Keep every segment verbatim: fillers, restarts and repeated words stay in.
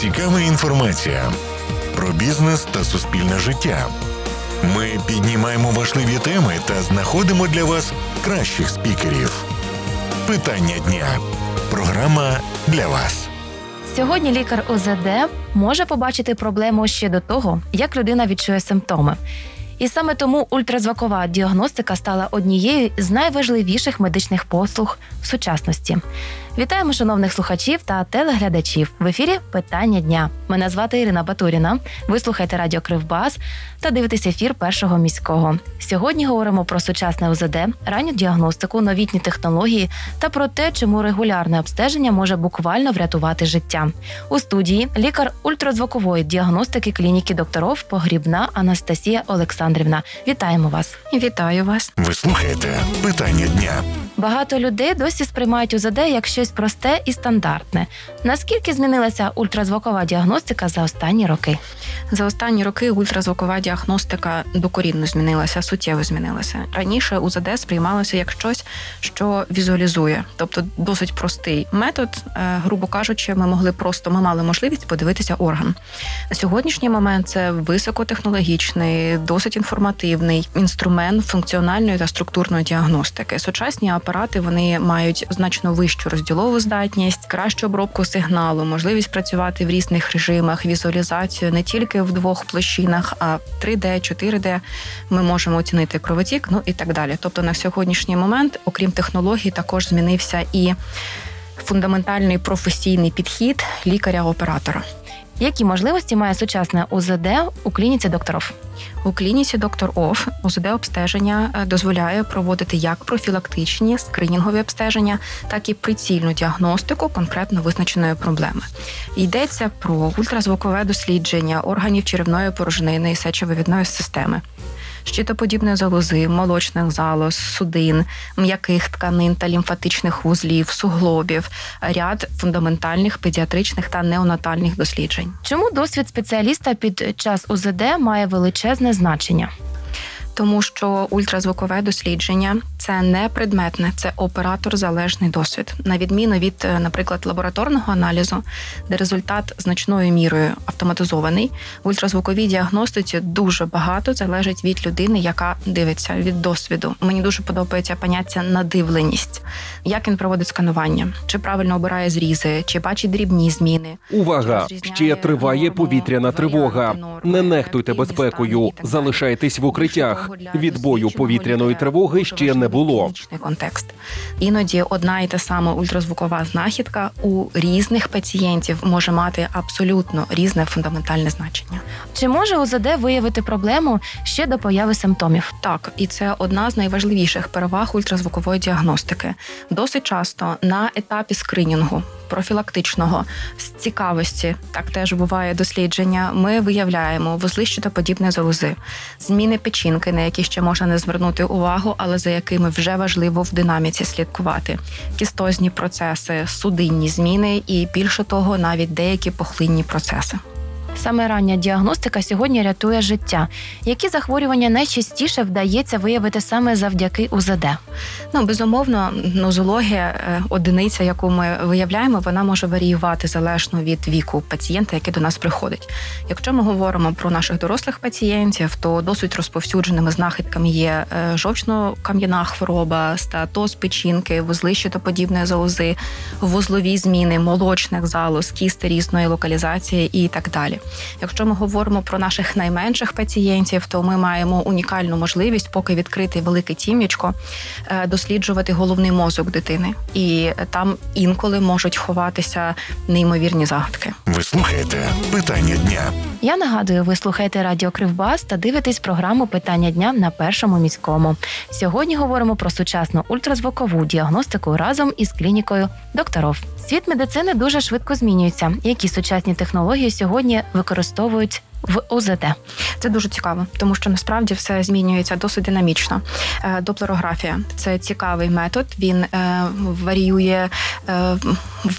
цікава інформація про бізнес та суспільне життя. Ми піднімаємо важливі теми та знаходимо для вас кращих спікерів. Питання дня. Програма для вас. Сьогодні лікар о зет де може побачити проблему ще до того, як людина відчує симптоми. І саме тому ультразвукова діагностика стала однією з найважливіших медичних послуг в сучасності. Вітаємо шановних слухачів та телеглядачів. В ефірі «Питання дня». Мене звати Ірина Батуріна. Ви слухаєте радіо Кривбас та дивитесь ефір Першого міського. Сьогодні говоримо про сучасне о зет де, ранню діагностику, новітні технології та про те, чому регулярне обстеження може буквально врятувати життя. У студії лікар ультразвукової діагностики клініки докторов Погрібна Анастасія Олександрівна. Вітаємо вас. Вітаю вас. Ви слухаєте «Питання дня». Багато людей досі сприймають о зет де як щось просте і стандартне. Наскільки змінилася ультразвукова діагностика за останні роки? За останні роки ультразвукова діагностика докорінно змінилася, суттєво змінилася. Раніше о зет де сприймалося як щось, що візуалізує. Тобто досить простий метод, грубо кажучи, ми могли просто, ми мали можливість подивитися орган. На сьогоднішній момент це високотехнологічний, досить інформативний інструмент функціональної та структурної діагностики. Сучасні апарати, вони мають значно вищу розділову здатність, кращу обробку сигналу, можливість працювати в різних режимах, візуалізацію не тільки в двох площинах, а три де, чотири де. Ми можемо оцінити кровотік, ну і так далі. Тобто на сьогоднішній момент, окрім технологій, також змінився і фундаментальний професійний підхід лікаря-оператора. Які можливості має сучасне о зет де у клініці докторов? У клініці доктор Оф о зет де-обстеження дозволяє проводити як профілактичні скринінгові обстеження, так і прицільну діагностику конкретно визначеної проблеми. Йдеться про ультразвукове дослідження органів черевної порожнини і сечовивідної системи, щитоподібної залози, молочних залоз, судин, м'яких тканин та лімфатичних вузлів, суглобів, ряд фундаментальних педіатричних та неонатальних досліджень. Чому досвід спеціаліста під час о зет де має величезне значення? Тому що ультразвукове дослідження – це не предметне, це оператор-залежний досвід. На відміну від, наприклад, лабораторного аналізу, де результат значною мірою автоматизований, в ультразвуковій діагностиці дуже багато залежить від людини, яка дивиться, від досвіду. Мені дуже подобається поняття надивленість. Як він проводить сканування, чи правильно обирає зрізи, чи бачить дрібні зміни. Увага! Ще триває повітряна тривога. Не нехтуйте безпекою, залишайтесь в укриттях. Відбою повітряної тривоги ще не було. Контекст. Іноді одна і та сама ультразвукова знахідка у різних пацієнтів може мати абсолютно різне фундаментальне значення. Чи може о зет де виявити проблему ще до появи симптомів? Так, і це одна з найважливіших переваг ультразвукової діагностики. Досить часто на етапі скринінгу, профілактичного, з цікавості, так теж буває дослідження, ми виявляємо вузли щитоподібної залози, зміни печінки, на які ще можна не звернути увагу, але за якими вже важливо в динаміці слідкувати, кістозні процеси, судинні зміни і, більше того, навіть деякі пухлинні процеси. Саме рання діагностика сьогодні рятує життя. Які захворювання найчастіше вдається виявити саме завдяки о зет де? Ну, безумовно, нозологія, одиниця, яку ми виявляємо, вона може варіювати залежно від віку пацієнта, який до нас приходить. Якщо ми говоримо про наших дорослих пацієнтів, то досить розповсюдженими знахідками є жовчно-кам'яна хвороба, стеатоз печінки, вузли щитоподібної залози, вузлові зміни молочних залоз, кісти різної локалізації і так далі. Якщо ми говоримо про наших найменших пацієнтів, то ми маємо унікальну можливість, поки відкрити велике тім'ячко, досліджувати головний мозок дитини. І там інколи можуть ховатися неймовірні загадки. Ви слухаєте «Питання дня». Я нагадую, ви слухаєте радіо Кривбас та дивитесь програму «Питання дня» на Першому міському. Сьогодні говоримо про сучасну ультразвукову діагностику разом із клінікою докторов. Світ медицини дуже швидко змінюється. Які сучасні технології сьогодні використовують в о зет де? Це дуже цікаво, тому що насправді все змінюється досить динамічно. Доплерографія – це цікавий метод, він варіює в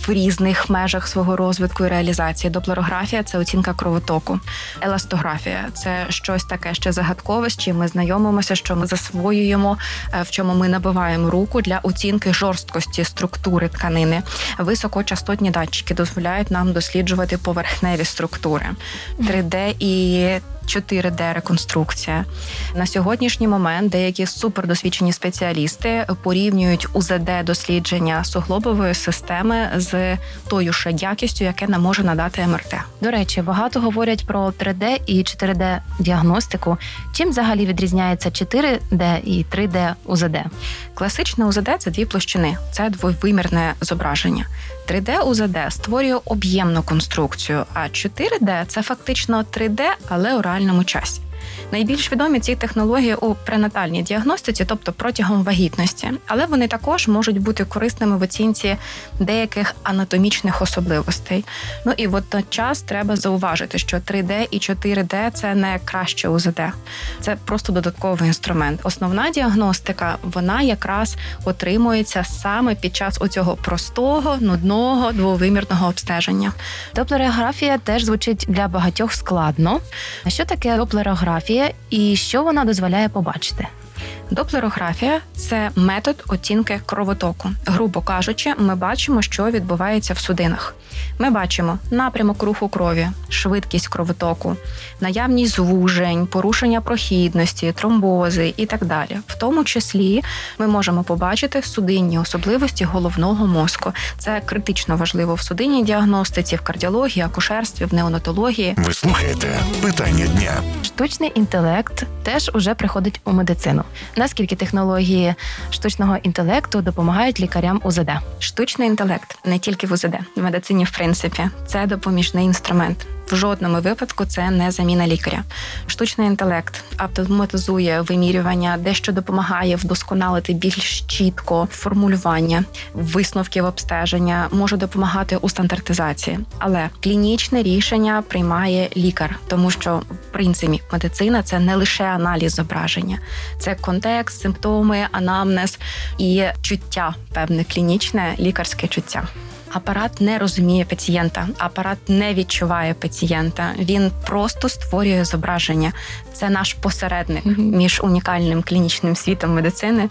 в різних межах свого розвитку і реалізації. Доплерографія – це оцінка кровотоку. Еластографія – це щось таке ще загадкове, з чим ми знайомимося, що ми засвоюємо, в чому ми набиваємо руку для оцінки жорсткості структури тканини. Високочастотні датчики дозволяють нам досліджувати поверхневі структури. три Д і чотири Д реконструкція. На сьогоднішній момент деякі супердосвідчені спеціалісти порівнюють У З Д дослідження суглобової системи з тою ж якістю, яке нам може надати Ем Ер Те. До речі, багато говорять про три Д і чотири Д діагностику. Чим взагалі відрізняється чотири Д і три Д У З Д? Класичне У З Д – це дві площини, це двовимірне зображення. три Д У З Д створює об'ємну конструкцію, а чотири Д – це фактично три Д, але у реальному часі. Найбільш відомі ці технології у пренатальній діагностиці, тобто протягом вагітності, але вони також можуть бути корисними в оцінці деяких анатомічних особливостей. Ну і водночас треба зауважити, що три Д і чотири Д – це не краще У З Д. Це просто додатковий інструмент. Основна діагностика, вона якраз отримується саме під час оцього простого, нудного, двовимірного обстеження. Доплерографія теж звучить для багатьох складно. А що таке доплерографія і що вона дозволяє побачити? Доплерографія – це метод оцінки кровотоку. Грубо кажучи, ми бачимо, що відбувається в судинах. Ми бачимо напрямок руху крові, швидкість кровотоку, наявність звужень, порушення прохідності, тромбози і так далі. В тому числі ми можемо побачити судинні особливості головного мозку. Це критично важливо в судинній діагностиці, в кардіології, акушерстві, в неонатології. Ви слухаєте «Питання дня». Штучний інтелект теж уже приходить у медицину. Наскільки технології штучного інтелекту допомагають лікарям У З Д? Штучний інтелект не тільки в У З Д, в медицині в принципі. Це допоміжний інструмент. В жодному випадку це не заміна лікаря. Штучний інтелект автоматизує вимірювання, дещо допомагає вдосконалити більш чітко формулювання висновків обстеження, може допомагати у стандартизації. Але клінічне рішення приймає лікар, тому що, в принципі, медицина – це не лише аналіз зображення. Це контекст, симптоми, анамнез і чуття, певне клінічне лікарське чуття. Апарат не розуміє пацієнта, апарат не відчуває пацієнта, він просто створює зображення. Це наш посередник між унікальним клінічним світом медицини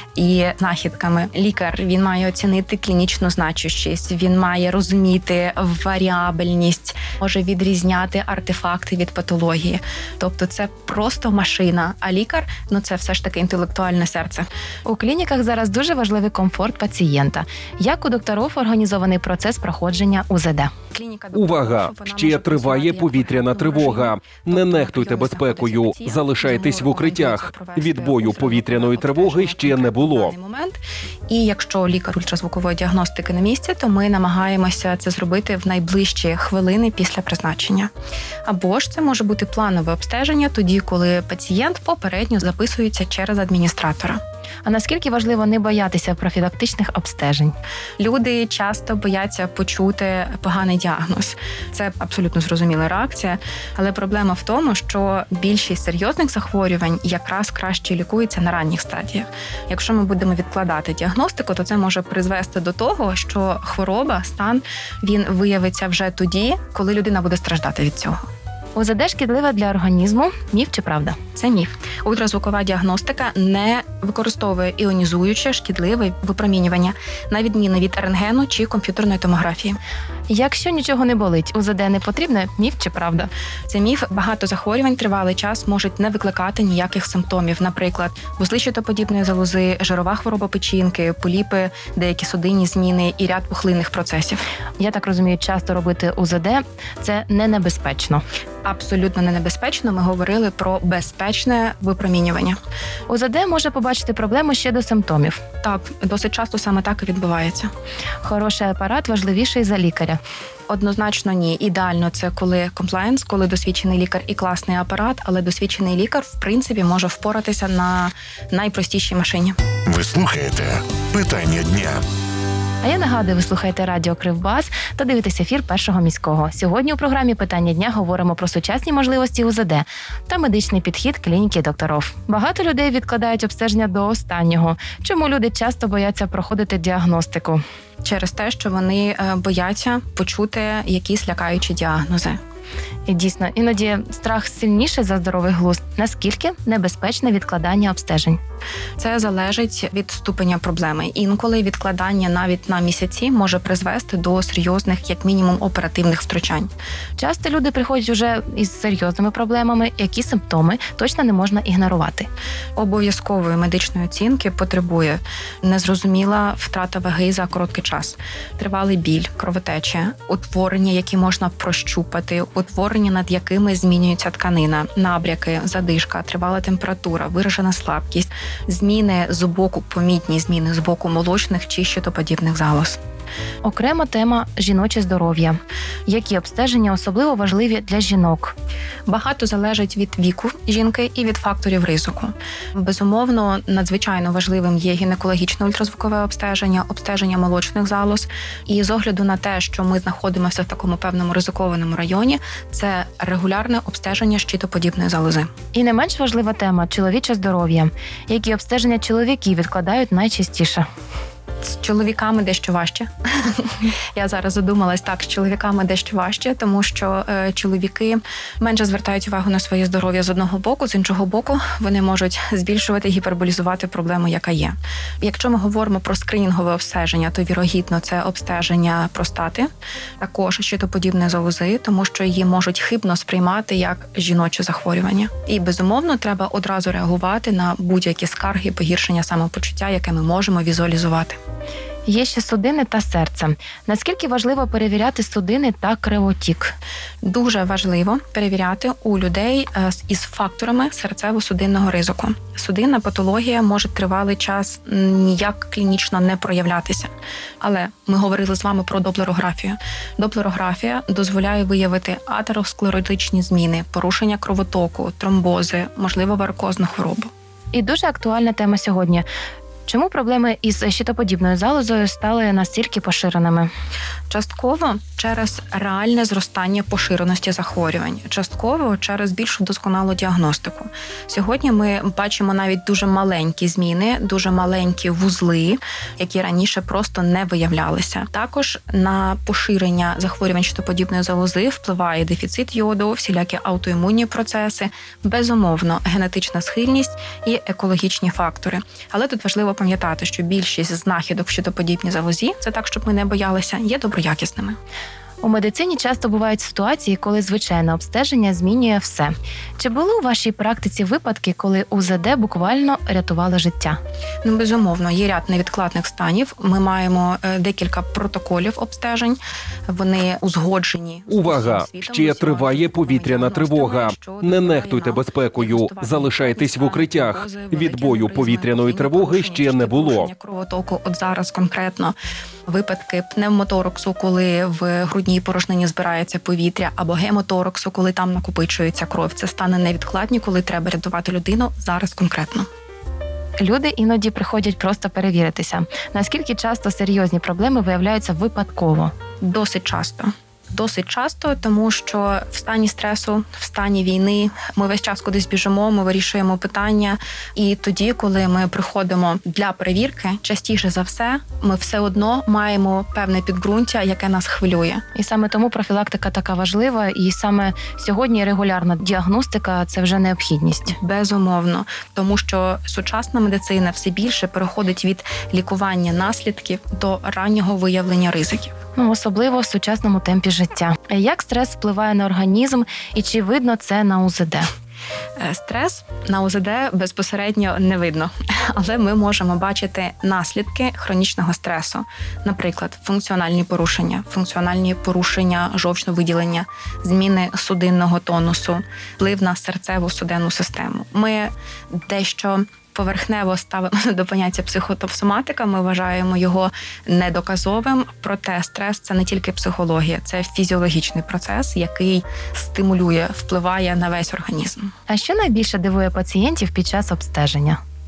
і знахідками. Лікар, він має оцінити клінічну значущість, він має розуміти варіабельність, може відрізняти артефакти від патології. Тобто це просто машина, а лікар, ну це все ж таки інтелектуальне серце. У клініках зараз дуже важливий комфорт пацієнта. Як у докторів організований процес проходження У З Д? Увага! Ще триває повітряна тривога. Не нехтуйте безпекою. Залишайтесь в укриттях. Відбою повітряної тривоги ще не було. І якщо лікар ультразвукової діагностики на місці, то ми намагаємося це зробити в найближчі хвилини після призначення. Або ж це може бути планове обстеження тоді, коли пацієнт попередньо записується через адміністратора. А наскільки важливо не боятися профілактичних обстежень? Люди часто бояться почути поганий діагноз. Це абсолютно зрозуміла реакція, але проблема в тому, що більшість серйозних захворювань якраз краще лікується на ранніх стадіях. Якщо ми будемо відкладати діагностику, то це може призвести до того, що хвороба, стан, він виявиться вже тоді, коли людина буде страждати від цього. У З Д шкідлива для організму? Міф чи правда? Це міф. Ультразвукова діагностика не використовує іонізуюче шкідливе випромінювання, на відміну від рентгену чи комп'ютерної томографії. Якщо нічого не болить, У З Д не потрібне? Міф чи правда? Це міф. Багато захворювань тривалий час можуть не викликати ніяких симптомів. Наприклад, вузли щитоподібної залози, жирова хвороба печінки, поліпи, деякі судинні зміни і ряд пухлинних процесів. Я так розумію, часто робити У З Д – це не небезпечно. Абсолютно не небезпечно. Ми говорили про безпечне випромінювання. У З Д може побачити проблему ще до симптомів. Так, досить часто саме так і відбувається. Хороший апарат важливіший за лікаря. Однозначно ні. Ідеально це коли комплаєнс, коли досвідчений лікар і класний апарат, але досвідчений лікар, в принципі, може впоратися на найпростішій машині. Ви слухаєте «Питання дня». А я нагадую, ви слухаєте радіо Кривбас та дивитесь ефір Першого міського. Сьогодні у програмі «Питання дня» говоримо про сучасні можливості УЗД та медичний підхід клініки докторов. Багато людей відкладають обстеження до останнього. Чому люди часто бояться проходити діагностику? Через те, що вони бояться почути якісь лякаючі діагнози. І дійсно, іноді страх сильніший за здоровий глузд. Наскільки небезпечне відкладання обстежень? Це залежить від ступеня проблеми. Інколи відкладання навіть на місяці може призвести до серйозних, як мінімум, оперативних втручань. Часто люди приходять уже із серйозними проблемами, які симптоми точно не можна ігнорувати. Обов'язкової медичної оцінки потребує незрозуміла втрата ваги за короткий час, тривалий біль, кровотеча, утворення, які можна прощупати, утворення, над якими змінюється тканина, набряки, задишка, тривала температура, виражена слабкість, зміни з боку, помітні зміни з боку молочних чи щитоподібних залоз. Окрема тема – жіноче здоров'я. Які обстеження особливо важливі для жінок? Багато залежить від віку жінки і від факторів ризику. Безумовно, надзвичайно важливим є гінекологічне ультразвукове обстеження, обстеження молочних залоз. І з огляду на те, що ми знаходимося в такому певному ризикованому районі, це регулярне обстеження щитоподібної залози. І не менш важлива тема – чоловіче здоров'я. Які обстеження чоловіки відкладають найчастіше? З чоловіками дещо важче. Я зараз задумалась так, з чоловіками дещо важче, тому що е, чоловіки менше звертають увагу на своє здоров'я з одного боку, з іншого боку вони можуть збільшувати, гіперболізувати проблему, яка є. Якщо ми говоримо про скринінгове обстеження, то вірогідно це обстеження простати, також щитоподібної залози, тому що її можуть хибно сприймати як жіноче захворювання. І, безумовно, треба одразу реагувати на будь-які скарги, погіршення самопочуття, яке ми можемо візуалізувати. Є ще судини та серце. Наскільки важливо перевіряти судини та кровотік? Дуже важливо перевіряти у людей із факторами серцево-судинного ризику. Судинна патологія може тривалий час ніяк клінічно не проявлятися. Але ми говорили з вами про доплерографію. Доплерографія дозволяє виявити атеросклеротичні зміни, порушення кровотоку, тромбози, можливо, варикозну хворобу. І дуже актуальна тема сьогодні. Чому проблеми із щитоподібною залозою стали настільки поширеними? Частково через реальне зростання поширеності захворювань, частково через більш досконалу діагностику. Сьогодні ми бачимо навіть дуже маленькі зміни, дуже маленькі вузли, які раніше просто не виявлялися. Також на поширення захворювань щитоподібної залози впливає дефіцит йоду, всілякі аутоімунні процеси, безумовно, генетична схильність і екологічні фактори. Але тут важливо пам'ятати, що більшість знахідок в щитоподібній залозі, це так, щоб ми не боялися, є доброякісними. У медицині часто бувають ситуації, коли звичайне обстеження змінює все. Чи були у вашій практиці випадки, коли УЗД буквально рятувало життя? Ну, безумовно, є ряд невідкладних станів. Ми маємо декілька протоколів обстежень. Вони узгоджені. Увага! Ще триває повітряна тривога. Не нехтуйте безпекою. Залишайтесь в укриттях. Відбою повітряної тривоги ще не було. Кровотоку от зараз конкретно випадки пневмотораксу, коли в грудній порожнині збирається повітря, або гемотораксу, коли там накопичується кров. Це стане невідкладні, коли треба рятувати людину зараз конкретно. Люди іноді приходять просто перевіритися. Наскільки часто серйозні проблеми виявляються випадково? Досить часто. Досить часто, тому що в стані стресу, в стані війни ми весь час кудись біжимо, ми вирішуємо питання. І тоді, коли ми приходимо для перевірки, частіше за все, ми все одно маємо певне підґрунтя, яке нас хвилює. І саме тому профілактика така важлива, і саме сьогодні регулярна діагностика – це вже необхідність. Безумовно, тому що сучасна медицина все більше переходить від лікування наслідків до раннього виявлення ризиків. Ну, особливо в сучасному темпі життя. Як стрес впливає на організм і чи видно це на УЗД? Стрес на УЗД безпосередньо не видно, але ми можемо бачити наслідки хронічного стресу. Наприклад, функціональні порушення, функціональні порушення жовчновиділення, зміни судинного тонусу, вплив на серцево-судинну систему. Ми дещо поверхнево ставимо до поняття психосоматика, ми вважаємо його недоказовим, проте стрес – це не тільки психологія, це фізіологічний процес, який стимулює, впливає на весь організм. А що найбільше дивує пацієнтів під час обстеження?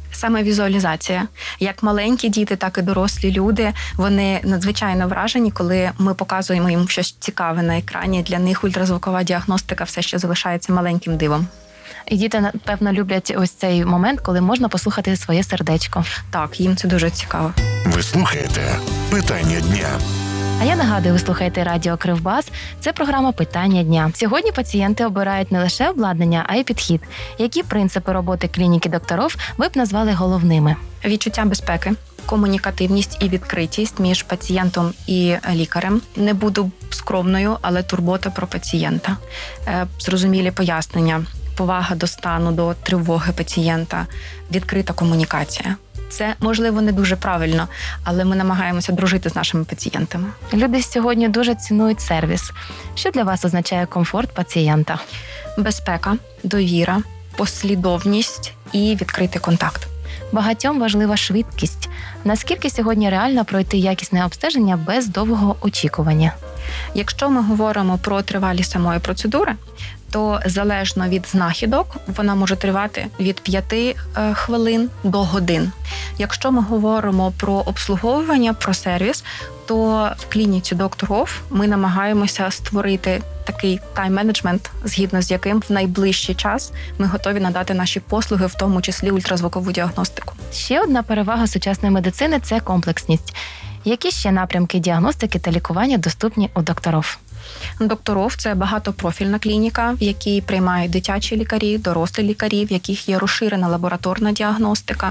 Саме візуалізація. Як маленькі діти, так і дорослі люди, вони надзвичайно вражені, коли ми показуємо їм щось цікаве на екрані. Для них ультразвукова діагностика все ще залишається маленьким дивом. І діти, напевно, люблять ось цей момент, коли можна послухати своє сердечко. Так, їм це дуже цікаво. Ви слухаєте «Питання дня». А я нагадую, ви слухаєте радіо Кривбас. Це програма «Питання дня». Сьогодні пацієнти обирають не лише обладнання, а й підхід. Які принципи роботи клініки докторів ви б назвали головними? Відчуття безпеки, комунікативність і відкритість між пацієнтом і лікарем. Не буду скромною, але турбота про пацієнта. Зрозумілі пояснення, повага до стану, до тривоги пацієнта, відкрита комунікація. Це, можливо, не дуже правильно, але ми намагаємося дружити з нашими пацієнтами. Люди сьогодні дуже цінують сервіс. Що для вас означає комфорт пацієнта? Безпека, довіра, послідовність і відкритий контакт. Багатьом важлива швидкість. Наскільки сьогодні реально пройти якісне обстеження без довгого очікування? Якщо ми говоримо про тривалість самої процедури, то залежно від знахідок вона може тривати від п'яти хвилин до годин. Якщо ми говоримо про обслуговування, про сервіс, то в клініці доктор Офф ми намагаємося створити такий тайм-менеджмент, згідно з яким в найближчий час ми готові надати наші послуги, в тому числі ультразвукову діагностику. Ще одна перевага сучасної медицини – це комплексність. Які ще напрямки діагностики та лікування доступні у докторів? доктор Офф – це багатопрофільна клініка, в якій приймають дитячі лікарі, дорослі лікарі, в яких є розширена лабораторна діагностика.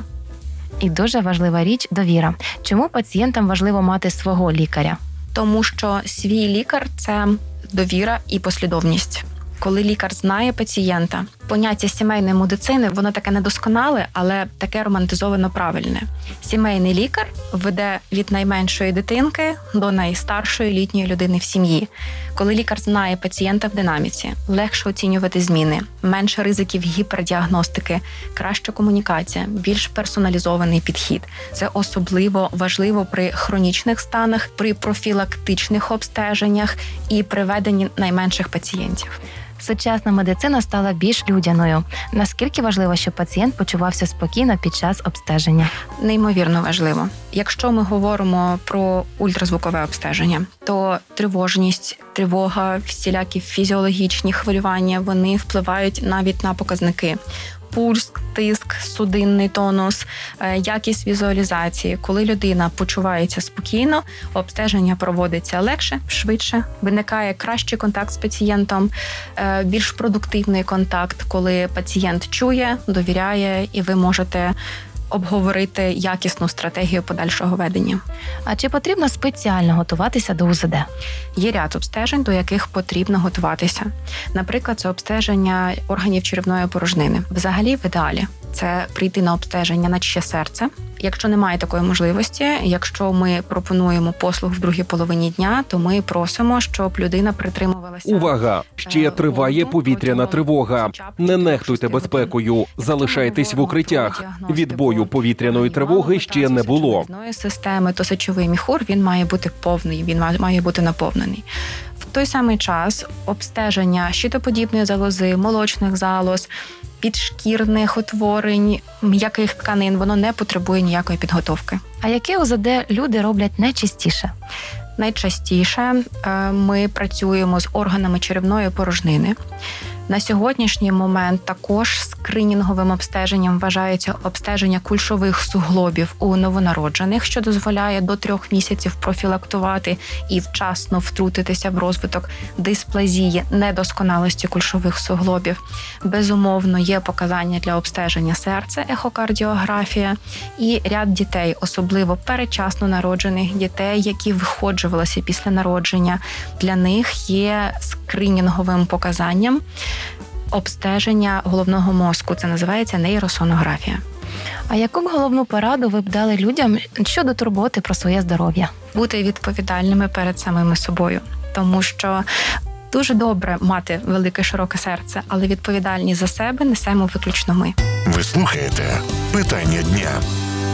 І дуже важлива річ – довіра. Чому пацієнтам важливо мати свого лікаря? Тому що свій лікар – це довіра і послідовність. Коли лікар знає пацієнта, поняття сімейної медицини, воно таке недосконале, але таке романтизовано правильне. Сімейний лікар веде від найменшої дитинки до найстаршої літньої людини в сім'ї. Коли лікар знає пацієнта в динаміці, легше оцінювати зміни, менше ризиків гіпердіагностики, краща комунікація, більш персоналізований підхід. Це особливо важливо при хронічних станах, при профілактичних обстеженнях і при веденні найменших пацієнтів. Сучасна медицина стала більш людяною. Наскільки важливо, щоб пацієнт почувався спокійно під час обстеження? Неймовірно важливо. Якщо ми говоримо про ультразвукове обстеження, то тривожність, тривога, всілякі фізіологічні хвилювання, вони впливають навіть на показники. Пульс, тиск, судинний тонус, якість візуалізації. Коли людина почувається спокійно, обстеження проводиться легше, швидше, виникає кращий контакт з пацієнтом, більш продуктивний контакт, коли пацієнт чує, довіряє, і ви можете обговорити якісну стратегію подальшого ведення. А чи потрібно спеціально готуватися до УЗД? Є ряд обстежень, до яких потрібно готуватися. Наприклад, це обстеження органів черевної порожнини. Взагалі, в ідеалі це прийти на обстеження на чиє серце. Якщо немає такої можливості, якщо ми пропонуємо послуг в другій половині дня, то ми просимо, щоб людина притримувалася. Увага! Ще триває повітряна тривога. Не нехтуйте безпекою. Залишайтесь в укриттях. Відбою повітряної тривоги ще не було. Системи, то сечовий міхур, він має бути повний, він має бути наповнений. В той самий час обстеження щитоподібної залози, молочних залоз, підшкірних утворень, м'яких тканин, воно не потребує ніякої підготовки. А яке УЗД люди роблять найчастіше? Найчастіше ми працюємо з органами черевної порожнини. На сьогоднішній момент також скринінговим обстеженням вважається обстеження кульшових суглобів у новонароджених, що дозволяє до трьох місяців профілактувати і вчасно втрутитися в розвиток дисплазії, недосконалості кульшових суглобів. Безумовно, є показання для обстеження серця, ехокардіографія і ряд дітей, особливо передчасно народжених дітей, які виходжувалися після народження. Для них є скринінговим показанням обстеження головного мозку. Це називається нейросонографія. А яку б головну пораду ви б дали людям щодо турботи про своє здоров'я? Бути відповідальними перед самими собою. Тому що дуже добре мати велике широке серце, але відповідальність за себе несемо виключно ми. Ви слухаєте «Питання дня».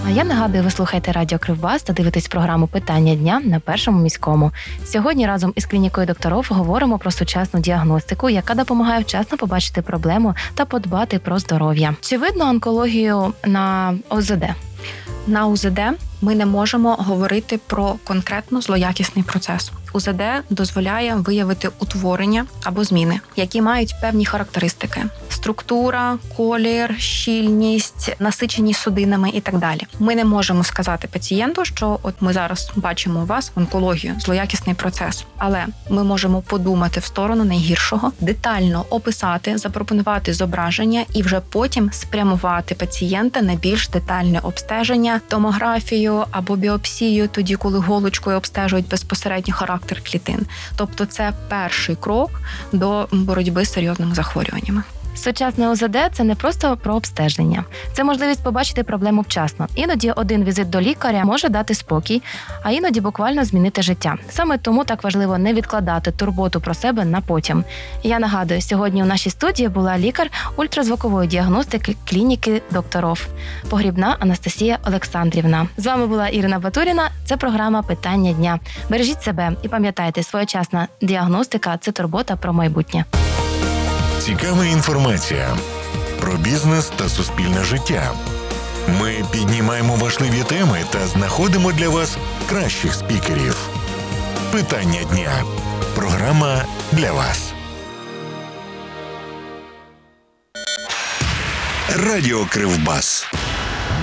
А я нагадую, ви слухаєте Радіо Кривбас та дивитесь програму «Питання дня» на Першому міському. Сьогодні разом із клінікою докторів говоримо про сучасну діагностику, яка допомагає вчасно побачити проблему та подбати про здоров'я. Чи видно онкологію на О З Д? На У З Д ми не можемо говорити про конкретно злоякісний процес. У З Д дозволяє виявити утворення або зміни, які мають певні характеристики: структура, колір, щільність, насиченість судинами і так далі. Ми не можемо сказати пацієнту, що от ми зараз бачимо у вас онкологію, злоякісний процес. Але ми можемо подумати в сторону найгіршого, детально описати, запропонувати зображення і вже потім спрямувати пацієнта на більш детальне обстеження, томографію або біопсію, тоді, коли голочкою обстежують безпосередньо характер клітин. Тобто це перший крок до боротьби з серйозними захворюваннями. Сучасне О З Д – це не просто про обстеження. Це можливість побачити проблему вчасно. Іноді один візит до лікаря може дати спокій, а іноді буквально змінити життя. Саме тому так важливо не відкладати турботу про себе на потім. Я нагадую, сьогодні у нашій студії була лікар ультразвукової діагностики клініки докторів Погрібна Анастасія Олександрівна. З вами була Ірина Батуріна. Це програма «Питання дня». Бережіть себе і пам'ятайте, своєчасна діагностика – це турбота про майбутнє. Цікава інформація про бізнес та суспільне життя. Ми піднімаємо важливі теми та знаходимо для вас кращих спікерів. Питання дня. Програма для вас. Радіо Кривбас.